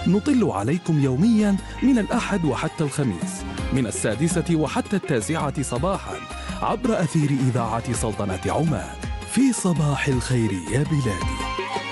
نطل عليكم يوميا من الأحد وحتى الخميس من 6 وحتى 9 صباحا عبر أثير إذاعة سلطنة عمان. في صباح الخير يا بلادي.